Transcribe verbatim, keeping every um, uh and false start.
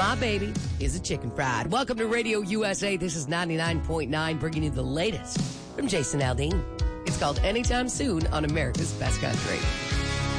My baby is a chicken fried. Welcome to Radio U S A. This is ninety-nine point nine, bringing you the latest from Jason Aldean. It's called Anytime Soon on America's Best Country.